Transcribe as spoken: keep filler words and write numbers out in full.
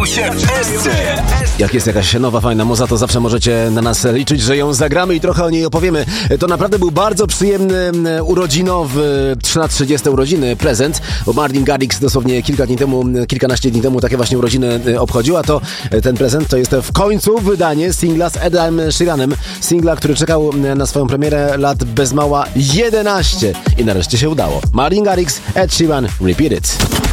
Bawią się wszyscy! Jak jest jakaś nowa, fajna muza, to zawsze możecie na nas liczyć, że ją zagramy i trochę o niej opowiemy. To naprawdę był bardzo przyjemny urodzinowy, na trzydzieste urodziny prezent, bo Martin Garrix dosłownie kilka dni temu, kilkanaście dni temu takie właśnie urodziny obchodził, a to ten prezent to jest w końcu wydanie singla z Edem Sheeranem. Singla, który czekał na swoją premierę lat bez mała jedenaście i nareszcie się udało. Martin Garrix, Ed Sheeran, Repeat It.